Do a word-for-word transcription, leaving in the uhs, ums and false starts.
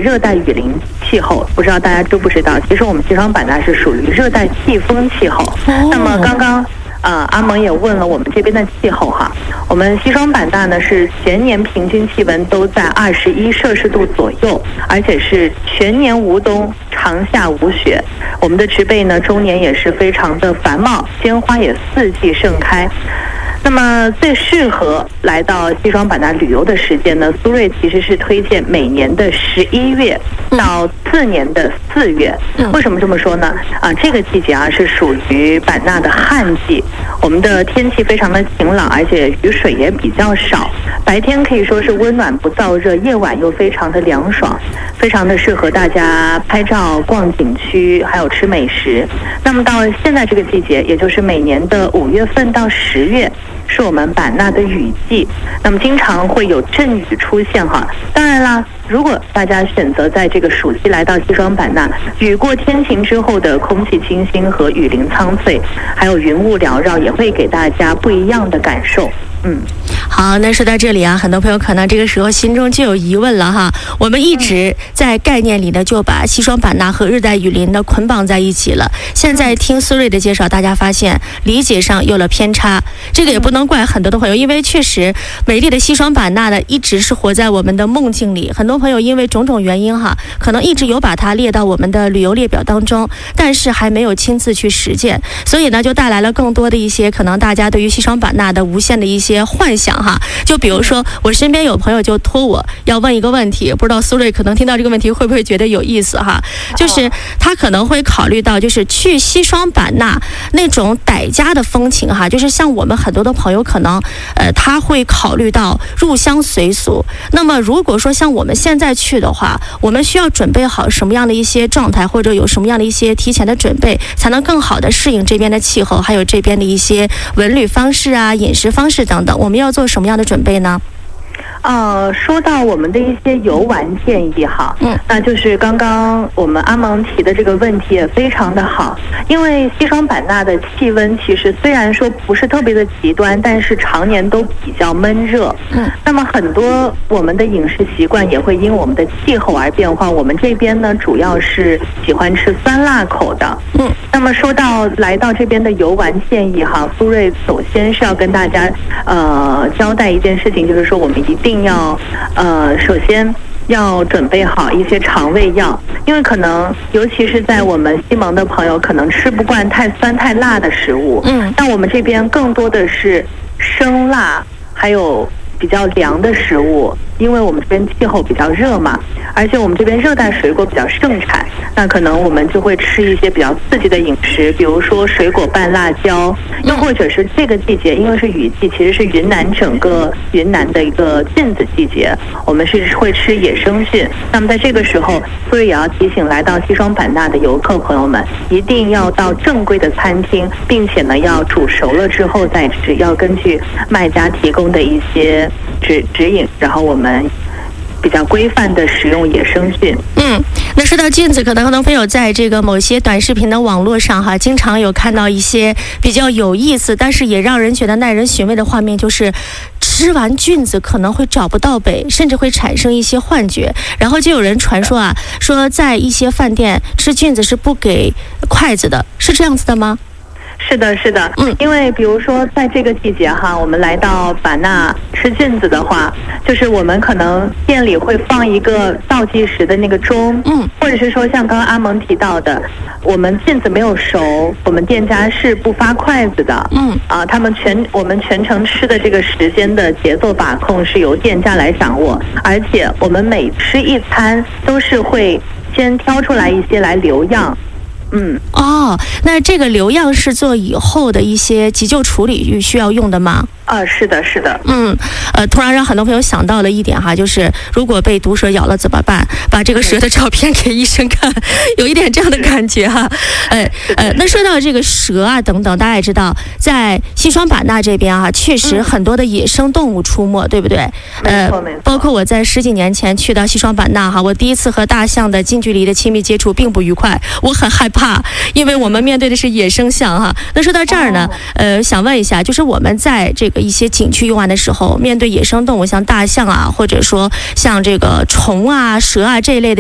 热带雨林气候，不知道大家知不知道？其实我们西双版纳是属于热带季风气候。哦、那么刚刚。呃，阿蒙也问了我们这边的气候哈，我们西双版纳呢是全年平均气温都在二十一摄氏度左右，而且是全年无冬，长夏无雪。我们的植被呢，终年也是非常的繁茂，鲜花也四季盛开。那么最适合来到西双版纳旅游的时间呢，苏芮其实是推荐每年的十一月到次年的四月。为什么这么说呢？啊，这个季节啊是属于版纳的旱季，我们的天气非常的晴朗，而且雨水也比较少，白天可以说是温暖不燥热，夜晚又非常的凉爽，非常的适合大家拍照、逛景区，还有吃美食。那么到现在这个季节，也就是每年的五月份到十月。是我们版纳的雨季，那么经常会有阵雨出现哈。当然啦，如果大家选择在这个暑期来到西双版纳，雨过天晴之后的空气清新和雨林苍翠，还有云雾缭绕，也会给大家不一样的感受。嗯， 好，那说到这里啊，很多朋友可能这个时候心中就有疑问了哈。我们一直在概念里呢，就把西双版纳和热带雨林呢捆绑在一起了。现在听苏芮的介绍，大家发现理解上有了偏差，这个也不能怪很多的朋友，因为确实美丽的西双版纳呢，一直是活在我们的梦境里。很多朋友因为种种原因哈，可能一直有把它列到我们的旅游列表当中，但是还没有亲自去实践，所以呢，就带来了更多的一些可能大家对于西双版纳的无限的一些幻想哈。就比如说我身边有朋友就托我要问一个问题，不知道苏芮可能听到这个问题会不会觉得有意思哈，就是他可能会考虑到就是去西双版纳那种傣家的风情哈，就是像我们很多的朋友可能呃他会考虑到入乡随俗。那么如果说像我们现在去的话，我们需要准备好什么样的一些状态，或者有什么样的一些提前的准备，才能更好的适应这边的气候，还有这边的一些文旅方式啊、饮食方式等等，我们要做什么样的准备呢？ 呃，说到我们的一些游玩建议哈，嗯，那就是刚刚我们阿蒙提的这个问题也非常的好，因为西双版纳的气温其实虽然说不是特别的极端，但是常年都比较闷热，嗯，那么很多我们的饮食习惯也会因我们的气候而变化。我们这边呢，主要是喜欢吃酸辣口的，嗯，那么说到来到这边的游玩建议哈，苏芮首先是要跟大家呃交代一件事情，就是说我们一定。一定要，呃，首先要准备好一些肠胃药，因为可能，尤其是在我们西蒙的朋友，可能吃不惯太酸太辣的食物。嗯，但我们这边更多的是生辣，还有比较凉的食物，因为我们这边气候比较热嘛，而且我们这边热带水果比较盛产，那可能我们就会吃一些比较刺激的饮食，比如说水果拌辣椒，又或者是这个季节，因为是雨季，其实是云南整个云南的一个菌子季节，我们是会吃野生菌。那么在这个时候，所以也要提醒来到西双版纳的游客朋友们，一定要到正规的餐厅，并且呢要煮熟了之后再吃，要根据卖家提供的一些指指引，然后我们比较规范的使用野生菌。 嗯，那说到菌子，可能很多朋友在这个某些短视频的网络上哈，经常有看到一些比较有意思，但是也让人觉得耐人寻味的画面，就是吃完菌子可能会找不到北，甚至会产生一些幻觉。然后就有人传说啊，说在一些饭店吃菌子是不给筷子的，是这样子的吗？ 是的，是的，嗯，因为比如说在这个季节哈，我们来到版纳吃菌子的话，就是我们可能店里会放一个倒计时的那个钟，嗯，或者是说像刚刚阿蒙提到的，我们菌子没有熟，我们店家是不发筷子的，嗯，啊，他们全我们全程吃的这个时间的节奏把控是由店家来掌握，而且我们每吃一餐都是会先挑出来一些来留样。嗯， 哦，那这个留样是做以后的一些急救处理需要用的吗？ 啊，是的，是的， 嗯，呃，突然让很多朋友想到了一点哈，就是如果被毒蛇咬了怎么办？把这个蛇的照片给医生看，有一点这样的感觉哈。呃呃，那说到这个蛇啊等等，大家也知道，在西双版纳这边啊，确实很多的野生动物出没，嗯、对不对？ 呃，没错没错。 包括我在十几年前去到西双版纳哈，我第一次和大象的近距离的亲密接触并不愉快，我很害怕，因为我们面对的是野生象哈。那说到这儿呢，呃，想问一下，就是我们在这个一些景区游玩的时候，面对野生动物，像大象啊，或者说像这个虫啊、蛇啊这一类的